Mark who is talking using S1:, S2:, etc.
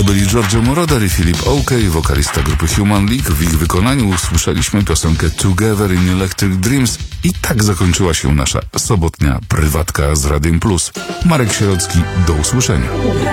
S1: byli Giorgio Moroder i Philip Oakey, wokalista grupy Human League. W ich wykonaniu usłyszeliśmy piosenkę Together in Electric Dreams i tak zakończyła się nasza sobotnia prywatka z Radiem Plus. Marek Sierocki, do usłyszenia.